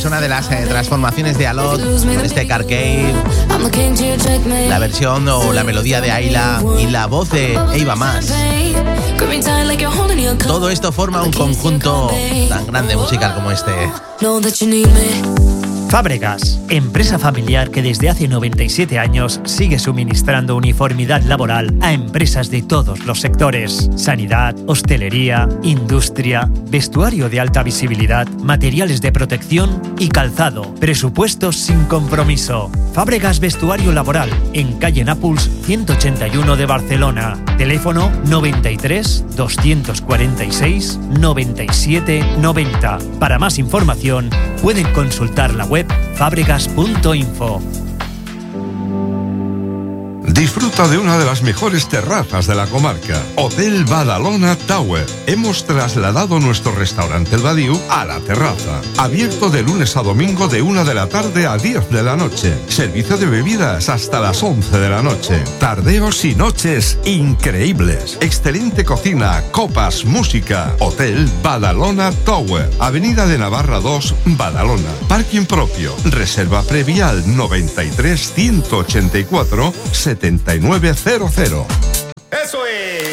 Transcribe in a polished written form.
una de las transformaciones de Alok con este Car Cave, la versión o la melodía de Ayla y la voz de Eva Max. Todo esto forma un conjunto tan grande musical como este. Fábregas, empresa familiar que desde hace 97 años sigue suministrando uniformidad laboral a empresas de todos los sectores: sanidad, hostelería, industria, vestuario de alta visibilidad, materiales de protección y calzado. Presupuestos sin compromiso. Fábregas Vestuario Laboral, en calle Nàpols 181 de Barcelona. Teléfono 93 246 97 90. Para más información pueden consultar la web fabregas.info. Disfruta de una de las mejores terrazas de la comarca, Hotel Badalona Tower. Hemos trasladado nuestro restaurante El Badiu a la terraza. Abierto de lunes a domingo de 1 de la tarde a 10 de la noche. Servicio de bebidas hasta las 11 de la noche. Tardeos y noches increíbles. Excelente cocina, copas, música. Hotel Badalona Tower. Avenida de Navarra 2, Badalona. Parking propio. Reserva previa al 93 184 7900. ¡Eso es!